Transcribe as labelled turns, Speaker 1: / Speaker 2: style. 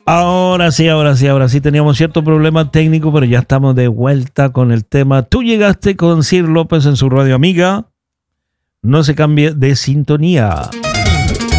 Speaker 1: Ahora sí, teníamos cierto problema técnico, pero ya estamos de vuelta con el tema. Tú llegaste con Sir López en su radio amiga. No se cambie de sintonía.